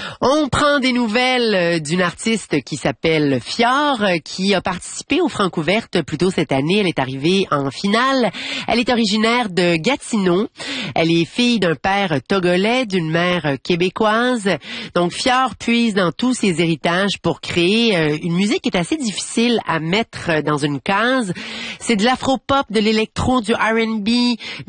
On prend des nouvelles d'une artiste qui s'appelle Fior, qui a participé aux Francouvertes plus tôt cette année. Elle est arrivée en finale. Elle est originaire de Gatineau. Elle est fille d'un père togolais, d'une mère québécoise. Donc Fior puise dans tous ses héritages pour créer une musique qui est assez difficile à mettre dans une case. C'est de l'afro-pop, de l'électro, du R&B,